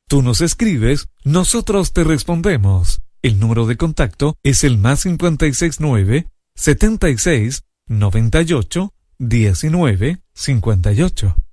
Tú nos escribes, nosotros te respondemos. El número de contacto es el +569 76 98 19 58.